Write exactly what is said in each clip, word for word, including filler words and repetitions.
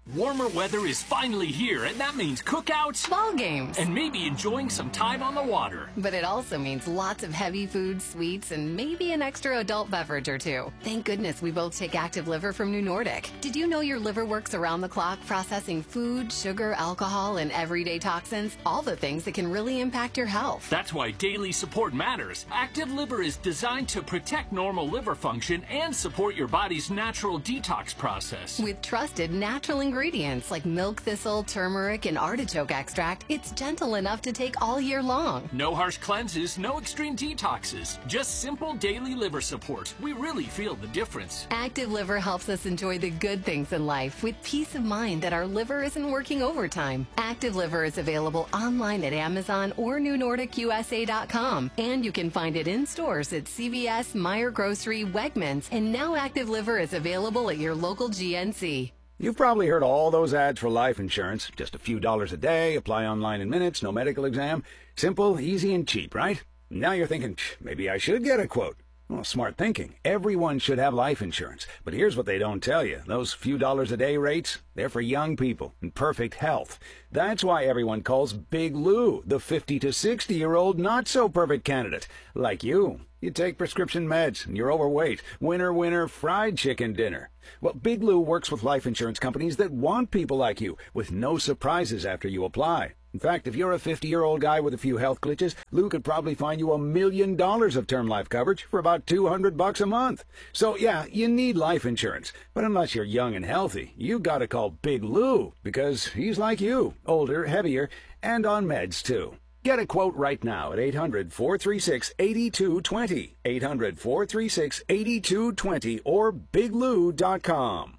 Warmer weather is finally here, and that means cookouts, ball games, and maybe enjoying some time on the water. But it also means lots of heavy food, sweets, and maybe an extra adult beverage or two. Thank goodness we both take Active Liver from New Nordic. Did you know your liver works around the clock processing food, sugar, alcohol, and everyday toxins? All the things that can really impact your health. That's why daily support matters. Active Liver is designed to protect normal liver function and support your body's natural detox process. With trusted natural ingredients. Ingredients like milk thistle, turmeric, and artichoke extract, it's gentle enough to take all year long. No harsh cleanses, no extreme detoxes, just simple daily liver support. We really feel the difference. Active Liver helps us enjoy the good things in life with peace of mind that our liver isn't working overtime. Active Liver is available online at Amazon or New Nordic U S A dot com, and you can find it in stores at C V S, Meijer Grocery, Wegmans, and now Active Liver is available at your local G N C. You've probably heard all those ads for life insurance. Just a few dollars a day, apply online in minutes, no medical exam. Simple, easy, and cheap, right? Now you're thinking, maybe I should get a quote. Well, smart thinking. Everyone should have life insurance. But here's what they don't tell you. Those few dollars a day rates, they're for young people in perfect health. That's why everyone calls Big Lou the fifty to sixty-year-old not-so-perfect candidate. Like you. You take prescription meds, and you're overweight. Winner, winner, fried chicken dinner. Well, Big Lou works with life insurance companies that want people like you, with no surprises after you apply. In fact, if you're a fifty-year-old guy with a few health glitches, Lou could probably find you a million dollars of term life coverage for about two hundred bucks a month. So, yeah, you need life insurance. But unless you're young and healthy, you gotta call Big Lou, because he's like you, older, heavier, and on meds, too. Get a quote right now at eight hundred, four three six, eight two two zero, eight hundred, four three six, eight two two zero, or big lou dot com.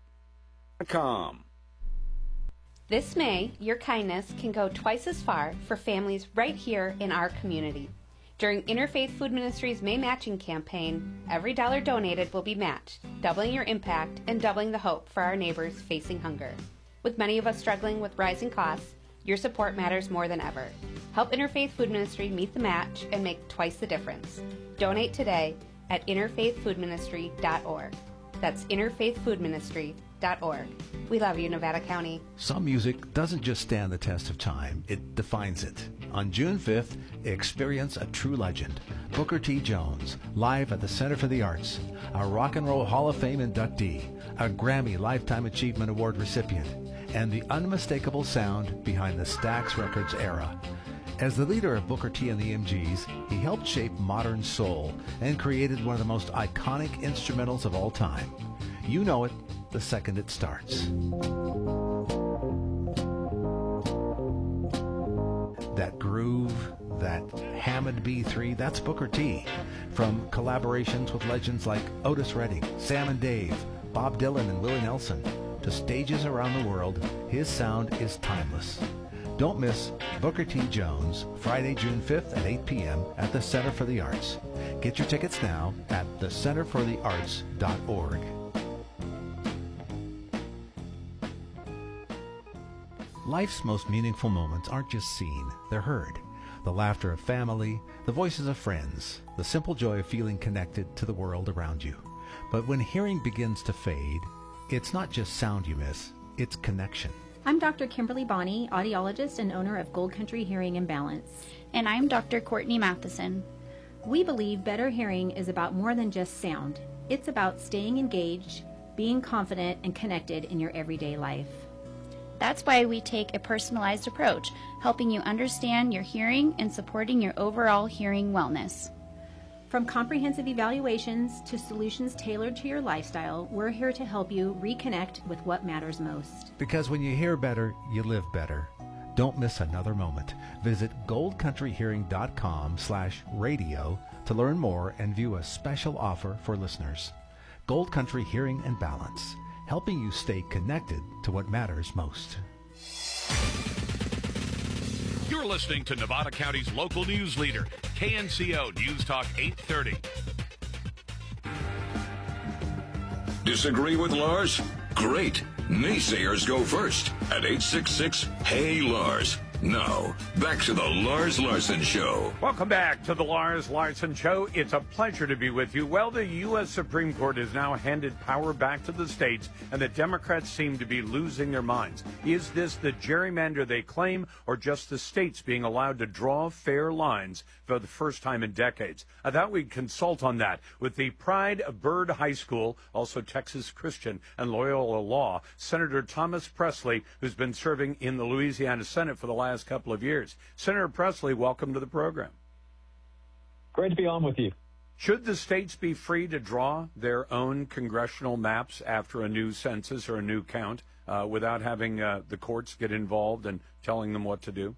Com. This May, your kindness can go twice as far for families right here in our community. During Interfaith Food Ministry's May Matching Campaign, every dollar donated will be matched, doubling your impact and doubling the hope for our neighbors facing hunger. With many of us struggling with rising costs, your support matters more than ever. Help Interfaith Food Ministry meet the match and make twice the difference. Donate today at interfaith food ministry dot org. That's interfaith food ministry dot org. We love you, Nevada County. Some music doesn't just stand the test of time, it defines it. On June fifth, experience a true legend, Booker T. Jones, live at the Center for the Arts, a Rock and Roll Hall of Fame inductee, a Grammy Lifetime Achievement Award recipient, and the unmistakable sound behind the Stax Records era. As the leader of Booker T and the M Gs, he helped shape modern soul and created one of the most iconic instrumentals of all time. You know it the second it starts. That groove, that Hammond B three, that's Booker T. From collaborations with legends like Otis Redding, Sam and Dave, Bob Dylan and Willie Nelson, to stages around the world, his sound is timeless. Don't miss Booker T. Jones, Friday, June fifth at eight p.m. at the Center for the Arts. Get your tickets now at the center for the arts dot org. Life's most meaningful moments aren't just seen, they're heard. The laughter of family, the voices of friends, the simple joy of feeling connected to the world around you. But when hearing begins to fade, it's not just sound you miss, it's connection. I'm Doctor Kimberly Bonney, audiologist and owner of Gold Country Hearing and Balance. And I'm Doctor Courtney Matheson. We believe better hearing is about more than just sound. It's about staying engaged, being confident, and connected in your everyday life. That's why we take a personalized approach, helping you understand your hearing and supporting your overall hearing wellness. From comprehensive evaluations to solutions tailored to your lifestyle, we're here to help you reconnect with what matters most. Because when you hear better, you live better. Don't miss another moment. Visit gold country hearing dot com slash radio to learn more and view a special offer for listeners. Gold Country Hearing and Balance, helping you stay connected to what matters most. You're listening to Nevada County's local news leader, K N C O News Talk eight thirty. Disagree with Lars? Great. Naysayers go first at eight six six, H E Y, Lars. Now, back to the Lars Larson Show. Welcome back to the Lars Larson Show. It's a pleasure to be with you. Well, the U S Supreme Court has now handed power back to the states, and the Democrats seem to be losing their minds. Is this the gerrymander they claim, or just the states being allowed to draw fair lines for the first time in decades? I thought we'd consult on that with the pride of Byrd High School, also Texas Christian and Loyola Law, Senator Thomas Presley, who's been serving in the Louisiana Senate for the last couple of years. Senator Presley, welcome to the program. Great to be on with you. Should the states be free to draw their own congressional maps after a new census or a new count uh, without having uh, the courts get involved and telling them what to do?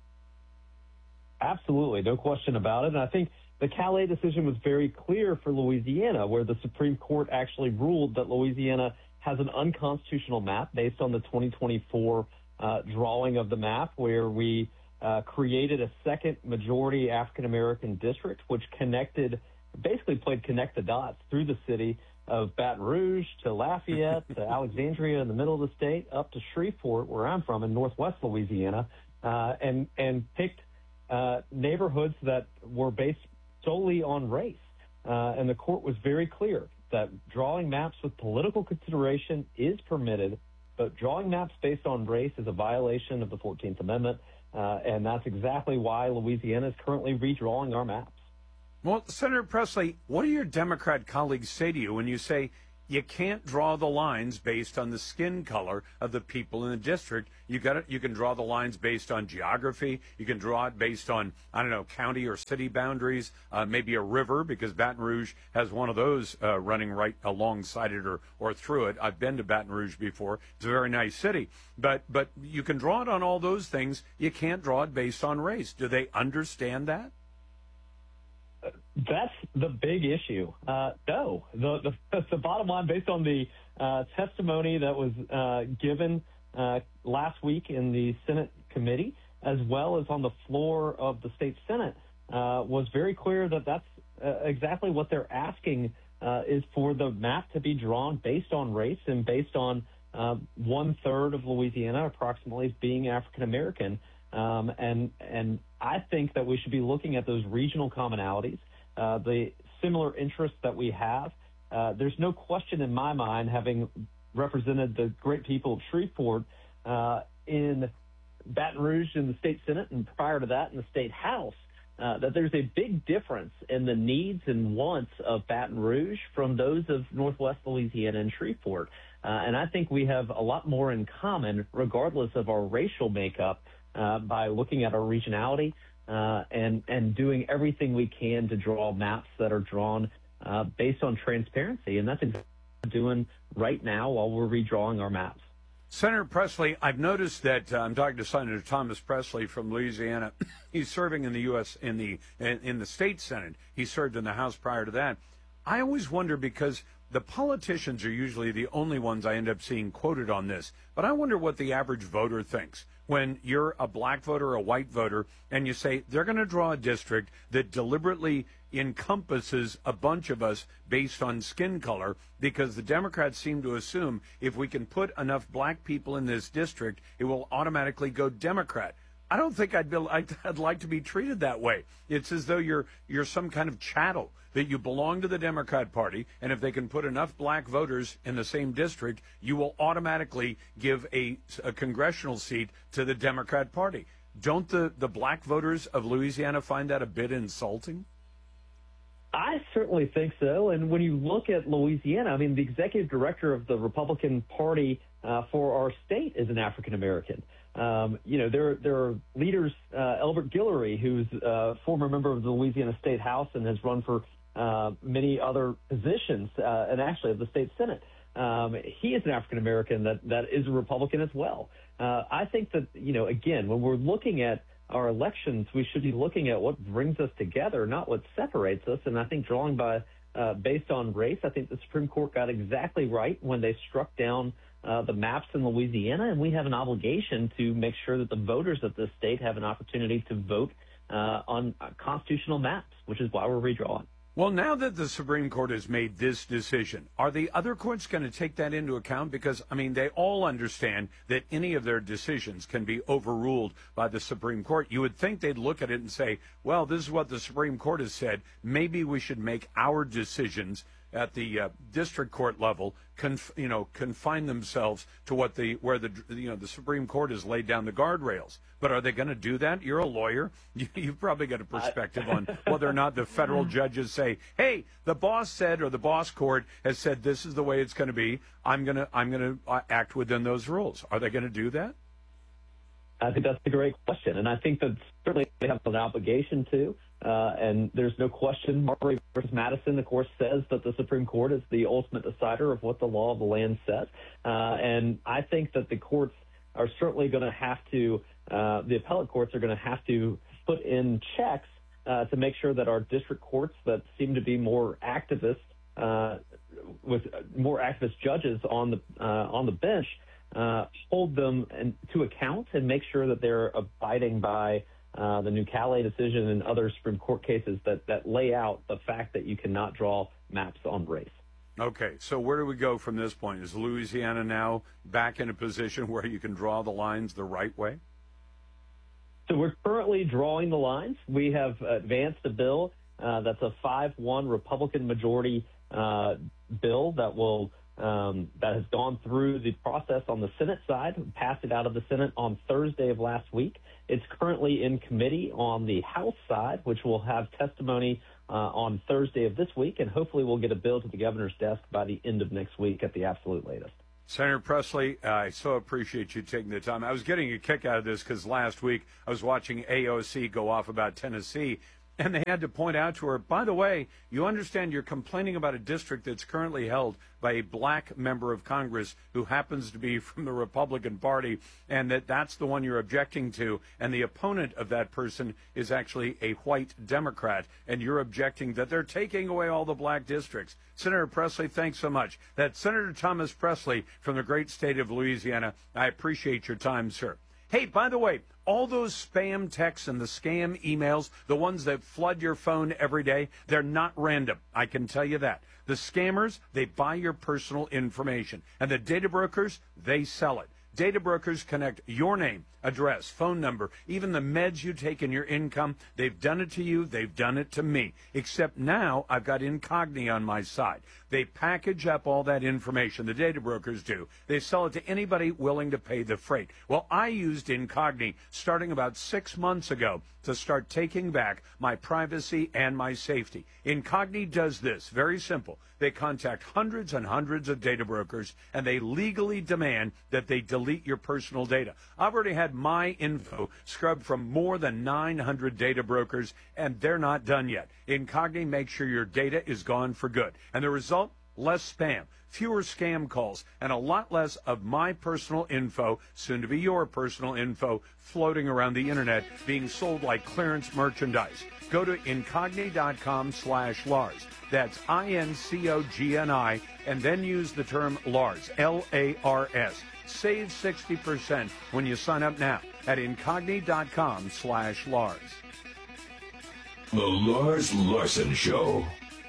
Absolutely, no question about it. And I think the Calais decision was very clear for Louisiana, where the Supreme Court actually ruled that Louisiana has an unconstitutional map based on the twenty twenty-four Uh, drawing of the map, where we uh, created a second majority African-American district, which connected, basically played connect the dots through the city of Baton Rouge to Lafayette to Alexandria in the middle of the state, up to Shreveport, where I'm from, in northwest Louisiana, uh, and, and picked uh, neighborhoods that were based solely on race. Uh, and the court was very clear that drawing maps with political consideration is permitted, but drawing maps based on race is a violation of the fourteenth Amendment, uh, and that's exactly why Louisiana is currently redrawing our maps. Well, Senator Presley, what do your Democrat colleagues say to you when you say you can't draw the lines based on the skin color of the people in the district? You got it. You can draw the lines based on geography. You can draw it based on, I don't know, county or city boundaries, uh, maybe a river, because Baton Rouge has one of those uh, running right alongside it or, or through it. I've been to Baton Rouge before. It's a very nice city. But, but you can draw it on all those things. You can't draw it based on race. Do they understand that? That's the big issue. Uh, no, the, the the bottom line, based on the uh, testimony that was uh, given uh, last week in the Senate committee, as well as on the floor of the state Senate, uh, was very clear that that's uh, exactly what they're asking uh, is for the map to be drawn based on race and based on uh, one third of Louisiana approximately being African American. Um, and and I think that we should be looking at those regional commonalities, uh, the similar interests that we have. Uh, there's no question in my mind, having represented the great people of Shreveport uh, in Baton Rouge in the state Senate and prior to that in the state House, uh, that there's a big difference in the needs and wants of Baton Rouge from those of Northwest Louisiana and Shreveport. Uh, and I think we have a lot more in common, regardless of our racial makeup, Uh, by looking at our regionality uh, and and doing everything we can to draw maps that are drawn uh, based on transparency. And that's exactly what we're doing right now while we're redrawing our maps. Senator Presley, I've noticed that uh, I'm talking to Senator Thomas Presley from Louisiana. He's serving in the U S in the in, in the state Senate. He served in the House prior to that. I always wonder, because the politicians are usually the only ones I end up seeing quoted on this, but I wonder what the average voter thinks when you're a black voter or a white voter and you say they're going to draw a district that deliberately encompasses a bunch of us based on skin color, because the Democrats seem to assume if we can put enough black people in this district, it will automatically go Democrat. I don't think I'd, be, I'd, I'd like to be treated that way. It's as though you're you're some kind of chattel, that you belong to the Democrat Party, and if they can put enough black voters in the same district, you will automatically give a, a congressional seat to the Democrat Party. Don't the, the black voters of Louisiana find that a bit insulting? I certainly think so. And when you look at Louisiana, I mean, the executive director of the Republican Party uh, for our state is an African American. Um, you know, there, there are leaders, uh, Elbert Guillory, who's a former member of the Louisiana State House and has run for uh, many other positions, uh, and actually of the state Senate. Um, he is an African American that, that is a Republican as well. Uh, I think that, you know, again, when we're looking at our elections, we should be looking at what brings us together, not what separates us. And I think drawing by uh, based on race, I think the Supreme Court got exactly right when they struck down uh, the maps in Louisiana, and we have an obligation to make sure that the voters of this state have an opportunity to vote uh, on uh, constitutional maps, which is why we're redrawing. Well, now that the Supreme Court has made this decision, are the other courts going to take that into account? Because, I mean, they all understand that any of their decisions can be overruled by the Supreme Court. You would think they'd look at it and say, well, this is what the Supreme Court has said. Maybe we should make our decisions at the uh, district court level, conf- you know, confine themselves to what the where the you know the Supreme Court has laid down the guardrails. But are they going to do that? You're a lawyer. You, you've probably got a perspective on whether or not the federal judges say, "Hey, the boss said," or the boss court has said, "This is the way it's going to be. I'm going to I'm going to act within those rules." Are they going to do that? I think that's a great question, and I think that certainly they have an obligation to. Uh, and there's no question, Marbury versus Madison, of course, says that the Supreme Court is the ultimate decider of what the law of the land says. Uh, and I think that the courts are certainly going to have to, uh, the appellate courts are going to have to put in checks uh, to make sure that our district courts that seem to be more activist, uh, with more activist judges on the uh, on the bench, uh, hold them in, to account and make sure that they're abiding by Uh, the New Calais decision and other Supreme Court cases that, that lay out the fact that you cannot draw maps on race. Okay, so where do we go from this point? Is Louisiana now back in a position where you can draw the lines the right way? So we're currently drawing the lines. We have advanced a bill uh, that's a five one Republican majority uh, bill that will um, that has gone through the process on the Senate side, passed it out of the Senate on Thursday of last week. It's currently in committee on the House side, which will have testimony uh, on Thursday of this week, and hopefully we'll get a bill to the governor's desk by the end of next week at the absolute latest. Senator Presley, I so appreciate you taking the time. I was getting a kick out of this because last week I was watching A O C go off about Tennessee, and they had to point out to her, by the way, you understand you're complaining about a district that's currently held by a black member of Congress who happens to be from the Republican Party, and that that's the one you're objecting to, and the opponent of that person is actually a white Democrat, and you're objecting that they're taking away all the black districts. Senator Presley, thanks so much. That's Senator Thomas Presley from the great state of Louisiana. I appreciate your time, sir. Hey, by the way, all those spam texts and the scam emails, the ones that flood your phone every day, they're not random. I can tell you that. The scammers, they buy your personal information. And the data brokers, they sell it. Data brokers connect your name, address, phone number, even the meds you take in your income. They've done it to you. They've done it to me. Except now I've got Incogni on my side. They package up all that information. The data brokers do. They sell it to anybody willing to pay the freight. Well, I used Incogni starting about six months ago to start taking back my privacy and my safety. Incogni does this. Very simple. They contact hundreds and hundreds of data brokers, and they legally demand that they delete your personal data. I've already had my info scrubbed from more than nine hundred data brokers, and they're not done yet. Incogni makes sure your data is gone for good. And the result? Less spam, fewer scam calls, and a lot less of my personal info, soon to be your personal info, floating around the internet, being sold like clearance merchandise. Go to Incogni.com slash Lars. That's I N C O G N I, and then use the term Lars, L A R S. Save sixty percent when you sign up now at Incogni.com slash Lars. The Lars Larson Show.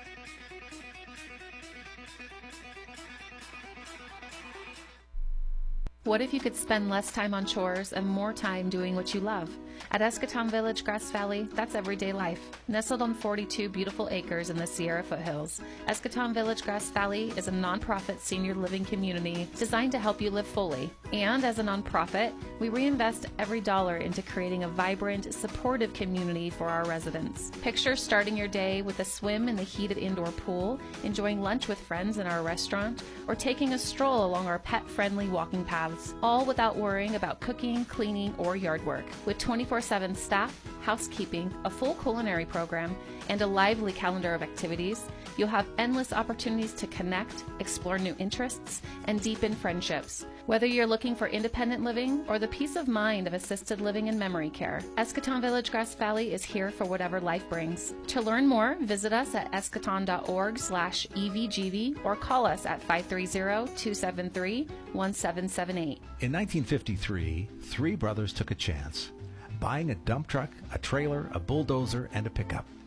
What if you could spend less time on chores and more time doing what you love? At Eschaton Village, Grass Valley, that's everyday life. Nestled on forty-two beautiful acres in the Sierra foothills, Eschaton Village, Grass Valley is a nonprofit senior living community designed to help you live fully. And as a nonprofit, we reinvest every dollar into creating a vibrant, supportive community for our residents. Picture starting your day with a swim in the heated indoor pool, enjoying lunch with friends in our restaurant, or taking a stroll along our pet-friendly walking paths, all without worrying about cooking, cleaning, or yard work. With twenty-four seven staff, housekeeping, a full culinary program, and a lively calendar of activities, you'll have endless opportunities to connect, explore new interests, and deepen friendships. Whether you're looking for independent living or the peace of mind of assisted living and memory care, Eschaton Village Grass Valley is here for whatever life brings. To learn more, visit us at eschaton.org slash evgv or call us at five three zero, two seven three, one seven seven eight. In nineteen fifty-three, three brothers took a chance, buying a dump truck, a trailer, a bulldozer, and a pickup.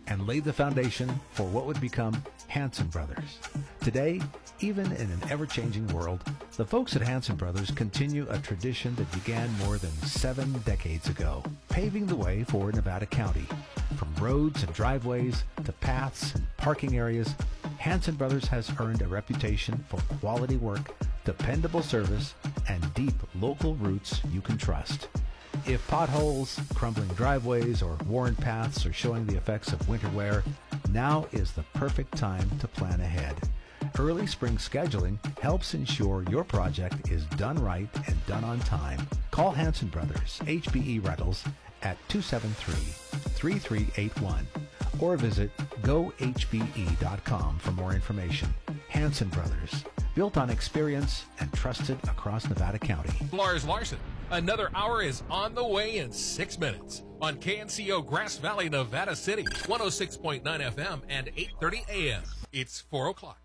and laid the foundation for what would become Hanson Brothers. Today, even in an ever-changing world, the folks at Hanson Brothers continue a tradition that began more than seven decades ago, paving the way for Nevada County. From roads and driveways to paths and parking areas, Hanson Brothers has earned a reputation for quality work, dependable service, and deep local roots you can trust. If potholes, crumbling driveways, or worn paths are showing the effects of winter wear, now is the perfect time to plan ahead. Early spring scheduling helps ensure your project is done right and done on time. Call Hanson Brothers, H B E Rentals, at two seven three, three three eight one or visit go h b e dot com for more information. Hanson Brothers, built on experience and trusted across Nevada County. Lars Larson, another hour is on the way in six minutes on K N C O Grass Valley, Nevada City, one oh six point nine F M and eight thirty A M. It's four o'clock.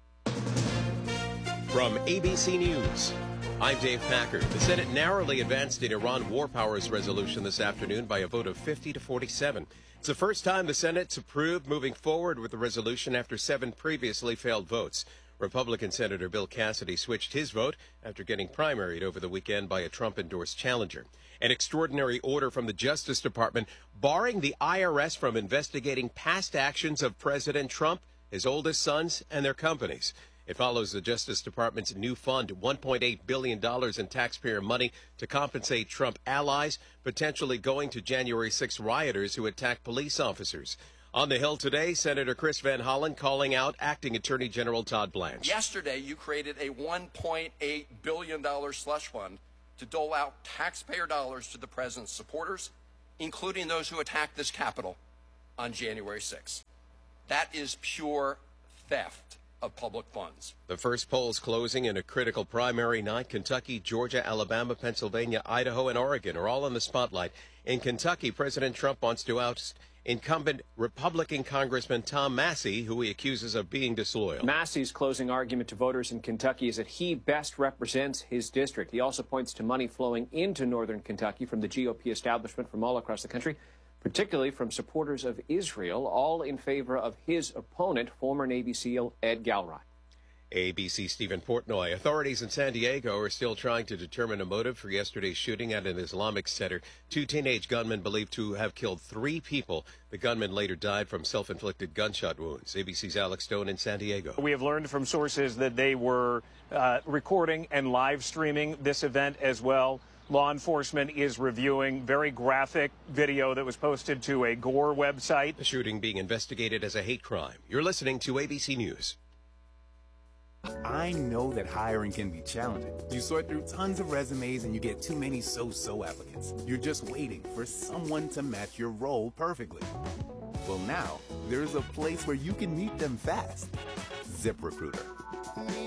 From A B C News, I'm Dave Packer. The Senate narrowly advanced an Iran War Powers resolution this afternoon by a vote of fifty to forty-seven. It's the first time the Senate's approved moving forward with the resolution after seven previously failed votes. Republican Senator Bill Cassidy switched his vote after getting primaried over the weekend by a Trump-endorsed challenger. An extraordinary order from the Justice Department barring the I R S from investigating past actions of President Trump, his oldest sons, and their companies. It follows the Justice Department's new fund, one point eight billion dollars in taxpayer money to compensate Trump allies, potentially going to January sixth rioters who attacked police officers. On the Hill today, Senator Chris Van Hollen calling out Acting Attorney General Todd Blanche. Yesterday, you created a one point eight billion dollars slush fund to dole out taxpayer dollars to the president's supporters, including those who attacked this Capitol on January sixth. That is pure theft of public funds. The first polls closing in a critical primary night. Kentucky, Georgia, Alabama, Pennsylvania, Idaho, and Oregon are all in the spotlight. In Kentucky, President Trump wants to oust incumbent Republican Congressman Tom Massie, who he accuses of being disloyal. Massie's closing argument to voters in Kentucky is that he best represents his district. He also points to money flowing into northern Kentucky from the G O P establishment from all across the country, particularly from supporters of Israel, all in favor of his opponent, former Navy SEAL Ed Galbraith. A B C Stephen Portnoy. Authorities in San Diego are still trying to determine a motive for yesterday's shooting at an Islamic center. Two teenage gunmen believed to have killed three people. The gunman later died from self-inflicted gunshot wounds. A B C's Alex Stone in San Diego. We have learned from sources that they were uh, recording and live streaming this event as well. Law enforcement is reviewing very graphic video that was posted to a Gore website. The shooting being investigated as a hate crime. You're listening to A B C News. I know that hiring can be challenging. You sort through tons of resumes and you get too many so-so applicants. You're just waiting for someone to match your role perfectly. Well, now, there's a place where you can meet them fast. ZipRecruiter.